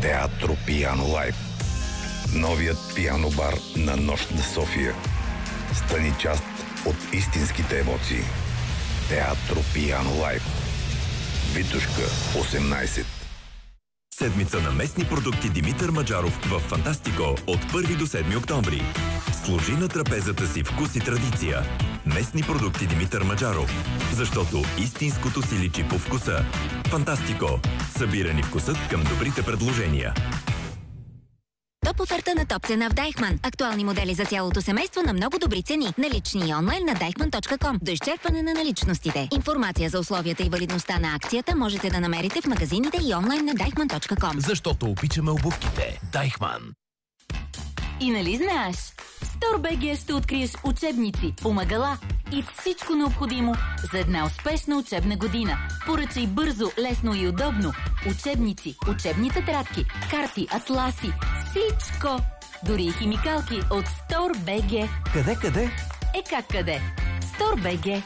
Театро Пиано Лайв. Новият пиано бар на Нощ на София. Стани част от истинските емоции. Театро Пиано Лайв. Витушка 18. Седмица на местни продукти Димитър Маджаров в Фантастико от 1 до 7 октомври. Служи на трапезата си вкус и традиция. Местни продукти Димитър Маджаров. Защото истинското си личи по вкуса. Фантастико. Събирани вкусът към добрите предложения. Топ оферта на топ цена в Дайхман. Актуални модели за цялото семейство на много добри цени. Налични и онлайн на deichmann.com. До изчерпване на наличностите. Информация за условията и валидността на акцията можете да намерите в магазините и онлайн на deichmann.com. Защото обичаме обувките. Дайхман. И нали знаеш? В StoreBG ще откриеш учебници, помагала и всичко необходимо за една успешна учебна година. Поръчай бързо, лесно и удобно. Учебници, учебни тетрадки, карти, атласи, всичко! Дори и химикалки от StoreBG. Къде? Как къде? StoreBG.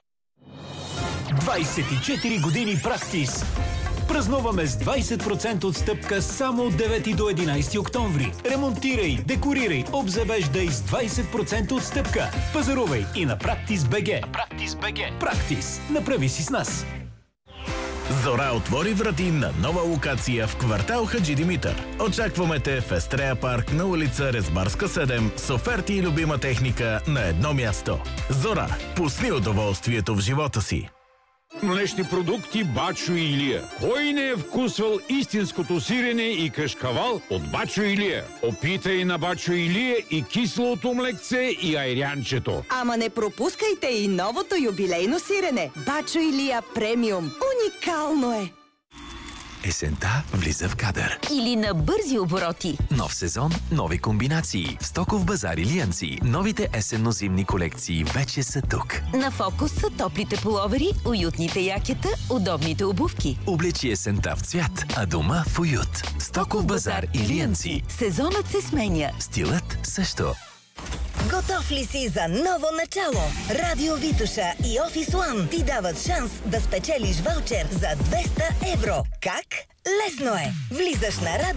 24 години Практис. Празнуваме с 20% отстъпка само от 9 до 11 октомври. Ремонтирай, декорирай, обзавеждай с 20% отстъпка. Пазарувай и на Practice.bg. Practice. Направи си с нас. Зора отвори врати на нова локация в квартал Хаджи Димитър. Очакваме те в Естрея парк на улица Резбарска 7 с оферти и любима техника на едно място. Зора, пусни удоволствието в живота си. Млечни продукти Бачо Илия. Кой не е вкусвал истинското сирене и кашкавал от Бачо Илия? Опитай на Бачо Илия и киселото млекце и айрянчето. Ама не пропускайте и новото юбилейно сирене. Бачо Илия премиум. Уникално е! Есента влиза в кадър. Или на бързи обороти. Нов сезон, нови комбинации. В Стоков базар Илиянци. Новите есенно-зимни колекции вече са тук. На фокус са топлите пуловери, уютните якета, удобните обувки. Облечи есента в цвят, а дома в уют. Стоков базар Илиянци. Сезонът се сменя. Стилът също. Готов ли си за ново начало? Радио Витоша и Office One ти дават шанс да спечелиш ваучер за 200 евро. Как? Лесно е! Влизаш на радио